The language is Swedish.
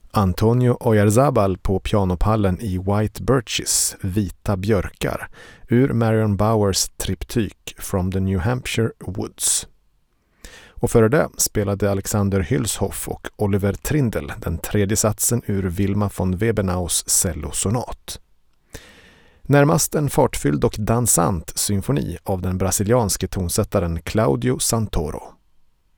Antonio Oyarzabal på pianopallen i White Birches, vita björkar, ur Marion Bowers triptyk From the New Hampshire Woods. Och före det spelade Alexander Hülshoff och Oliver Trindl den tredje satsen ur Wilma von Webenaus cellosonat. Närmast en fartfylld och dansant symfoni av den brasilianske tonsättaren Claudio Santoro.